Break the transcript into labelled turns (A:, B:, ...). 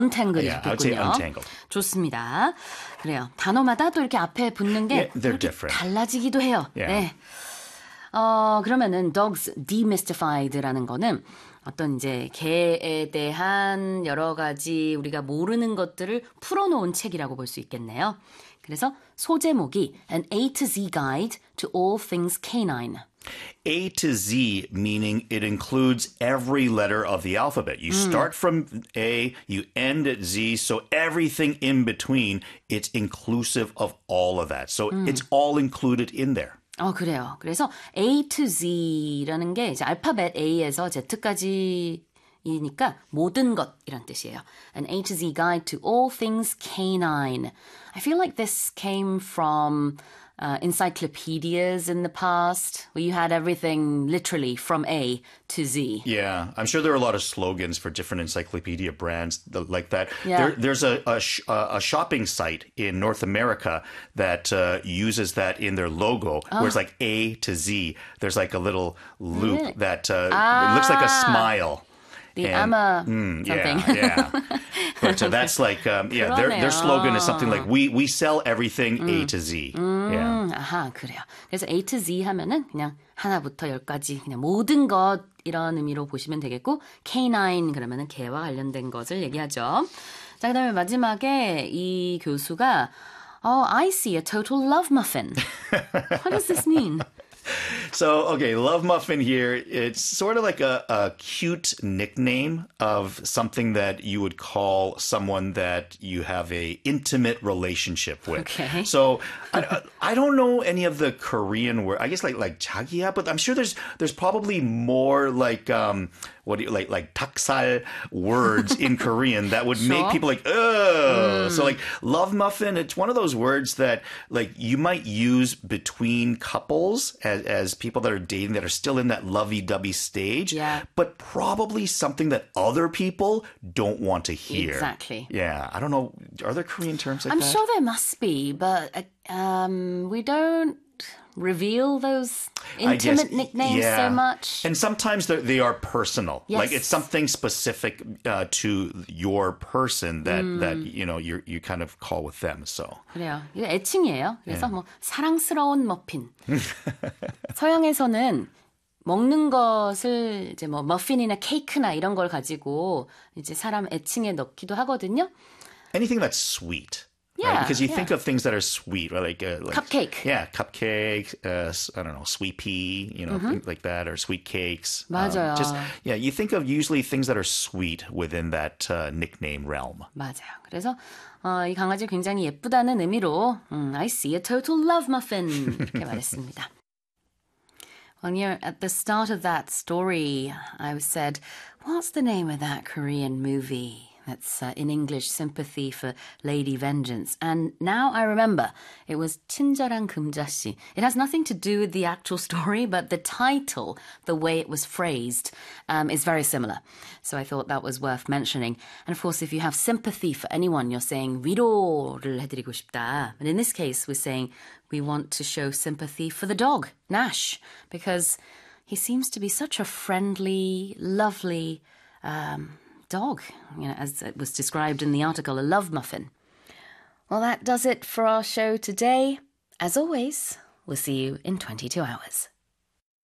A: untangle
B: Yeah, I would say
A: 이렇겠군요.
B: untangled.
A: 좋습니다. 그래요. 단어마다 또 이렇게 앞에 붙는 게
B: Yeah, they're
A: 이렇게
B: different.
A: 달라지기도 해요.
B: Yeah.
A: 네. 그러면은 dogs demystified라는 거는 어떤 이제 개에 대한 여러 가지 우리가 모르는 것들을 풀어놓은 책이라고 볼 수 있겠네요. 그래서 소제목이 An A to Z Guide to All Things Canine.
B: A to Z, meaning it includes every letter of the alphabet. You start from A, you end at Z, so everything in between, it's inclusive of all of that. So it's all included in there.
A: 그래요. 그래서 A to Z라는 게 이제 알파벳 A에서 Z까지이니까 모든 것 이런 뜻이에요. An A to Z guide to all things canine. I feel like this came from encyclopedias in the past where you had everything literally from A to Z.
B: Yeah, I'm sure there are a lot of slogans for different encyclopedia brands like that.
A: Yeah.
B: There's a shopping site in North America that uses that in their logo, where it's like A to Z. There's like a little loop
A: Really?
B: that it looks like a smile.
A: The
B: And-
A: Amma something.
B: Yeah. But that's like, their slogan is something like, we sell everything A to Z. Yeah.
A: 아하, 그래요. 그래서 A to Z 하면은 그냥 하나부터 열까지 그냥 모든 것 이런 의미로 보시면 되겠고 K9 그러면은 개와 관련된 것을 얘기하죠. 자, 그다음에 마지막에 이 교수가 I see a total love muffin. What does this mean?
B: So, okay, Love Muffin here, it's sort of like a cute nickname of something that you would call someone that you have a intimate relationship with.
A: Okay.
B: So, I don't know any of the Korean word. I guess like 자기야, but I'm sure there's probably more like like taksal words in Korean that would make people like, ugh. So like Love Muffin, it's one of those words that like you might use between couples as people that are dating that are still in that lovey-dovey stage, but probably something that other people don't want to hear.
A: Exactly.
B: Yeah, I don't know. Are there Korean terms like
A: I'm
B: that?
A: sure there must be, but we don't reveal those intimate nicknames so much.
B: And sometimes they are personal.
A: Yes.
B: Like it's something specific to your person that you kind of call with them. So
A: 그래요. 이거 애칭이에요. 그래서 뭐 사랑스러운 머핀. 서양에서는 먹는 것을 이제 뭐 머핀이나 케이크나 이런 걸 가지고 이제 사람 애칭에 넣기도 하거든요.
B: anything that's sweet.
A: Yeah,
B: right? Because you think of things that are sweet, right? Like
A: cupcake.
B: Yeah, cupcake. I don't know, sweet pea. Things like that, or sweet cakes.
A: 맞아요.
B: You think of usually things that are sweet within that nickname realm.
A: 맞아요. 그래서 이 강아지 굉장히 예쁘다는 의미로 I see a total love muffin 이렇게 말했습니다. Well, at the start of that story, I said, what's the name of that Korean movie? That's in English, Sympathy for Lady Vengeance. And now I remember, it was 친절한 금자씨. It has nothing to do with the actual story, but the title, the way it was phrased, is very similar. So I thought that was worth mentioning. And of course, if you have sympathy for anyone, you're saying 위로를 해드리고 싶다. But in this case, we're saying we want to show sympathy for the dog, Nash, because he seems to be such a friendly, lovely dog, as it was described in the article, a love muffin. Well, that does it for our show today. As always, we'll see you in 22 hours.